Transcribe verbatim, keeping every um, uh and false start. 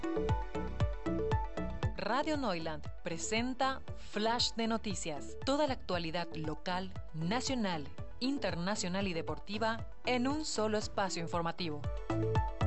Radio Neuland presenta Flash de Noticias. Toda la actualidad local, nacional, internacional y deportiva en un solo espacio informativo.